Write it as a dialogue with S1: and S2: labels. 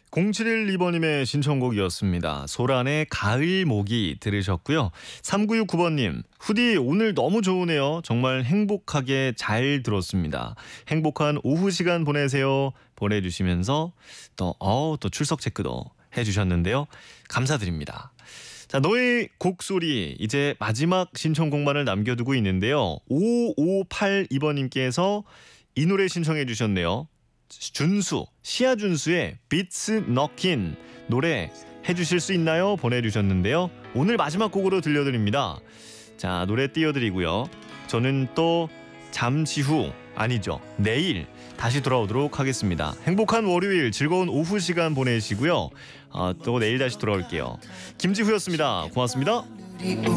S1: 0712번님의 신청곡이었습니다. 소란의 가을모기 들으셨고요. 3969번님, 후디 오늘 너무 좋으네요. 정말 행복하게 잘 들었습니다. 행복한 오후 시간 보내세요. 보내주시면서 또 출석 체크도 해주셨는데요. 감사드립니다. 자, 너의 곡소리 이제 마지막 신청곡만을 남겨두고 있는데요. 5582번님께서 이 노래 신청해 주셨네요. 시아준수의 비츠 너킨 노래 해주실 수 있나요? 보내주셨는데요. 오늘 마지막 곡으로 들려드립니다. 자, 노래 띄워드리고요. 저는 또 잠시 후 내일 다시 돌아오도록 하겠습니다. 행복한 월요일 즐거운 오후 시간 보내시고요. 또 내일 다시 돌아올게요. 김지후였습니다. 고맙습니다.